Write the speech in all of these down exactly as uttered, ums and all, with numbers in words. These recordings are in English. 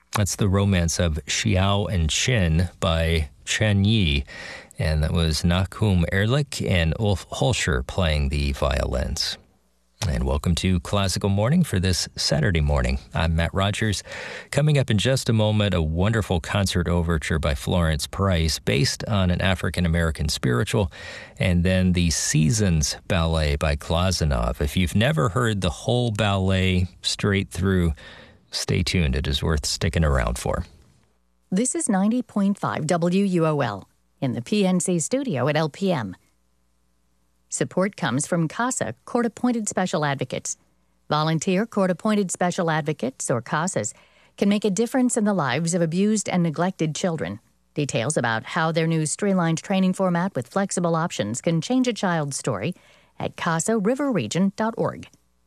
That's The Romance of Xiao and Qin by Chen Yi. And that was Nachum Ehrlich and Ulf Holscher playing the violins. And welcome to Classical Morning for this Saturday morning. I'm Matt Rogers. Coming up in just a moment, a wonderful concert overture by Florence Price based on an African-American spiritual, and then the Seasons Ballet by Glazunov. If you've never heard the whole ballet straight through, stay tuned. It is worth sticking around for. This is ninety point five W U O L in the P N C studio at L P M. Support comes from CASA, Court-Appointed Special Advocates. Volunteer Court-Appointed Special Advocates, or CASAs, can make a difference in the lives of abused and neglected children. Details about how their new streamlined training format with flexible options can change a child's story at casa river region dot org.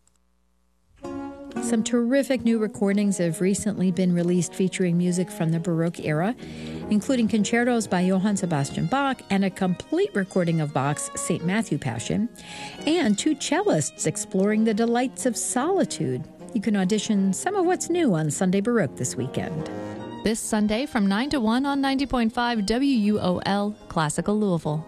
Some terrific new recordings have recently been released featuring music from the Baroque era, including concertos by Johann Sebastian Bach and a complete recording of Bach's Saint Matthew Passion, and two cellists exploring the delights of solitude. You can audition some of what's new on Sunday Baroque this weekend. This Sunday from nine to one on ninety point five W U O L, Classical Louisville.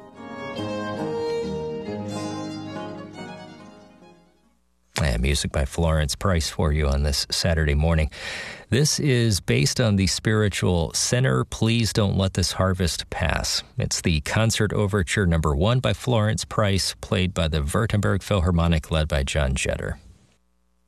And music by Florence Price for you on this Saturday morning. This is based on the spiritual Sinner, Please Don't Let This Harvest Pass. It's the concert overture number one by Florence Price, played by the Württemberg Philharmonic, led by John Jetter.